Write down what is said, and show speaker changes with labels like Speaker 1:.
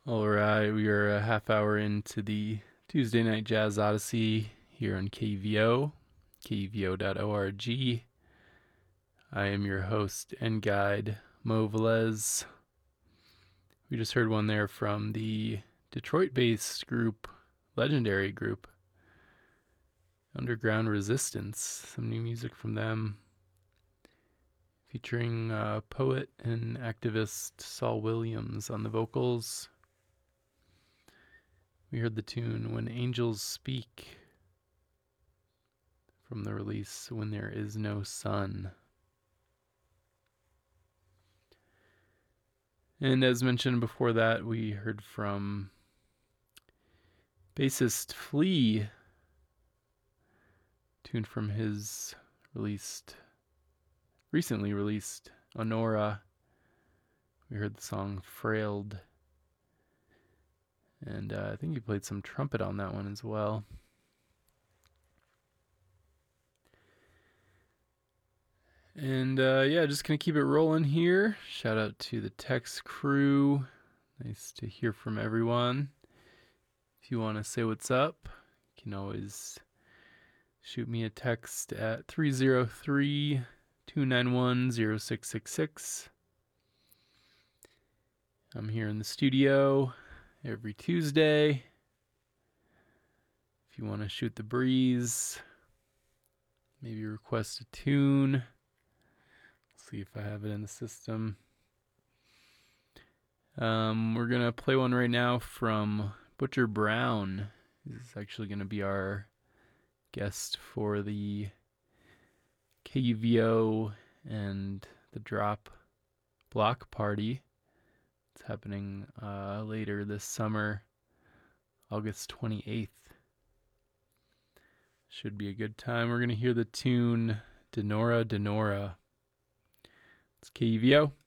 Speaker 1: All right, we are a half hour into the Tuesday Night Jazz Odyssey here on KVO, kvo.org. I am your host and guide, Mo Velez. We just heard one there from the Detroit-based group, legendary group, Underground Resistance. Some new music from them, featuring poet and activist Saul Williams on the vocals. We heard the tune When Angels Speak from the release When There Is No Sun. And as mentioned before that, we heard from bassist Flea, tune from his recently released Honora. We heard the song Frailed. And I think he played some trumpet on that one as well. And just gonna keep it rolling here. Shout out to the text crew. Nice to hear from everyone. If you want to say what's up, you can always shoot me a text at 303-291-0666. I'm here in the studio every Tuesday. If you want to shoot the breeze, maybe request a tune. See if I have it in the system. We're going to play one right now from Butcher Brown. He's actually going to be our guest for the KUVO and the Drop block party. It's happening later this summer, August 28th. Should be a good time. We're going to hear the tune Denora Denora. It's KUVO.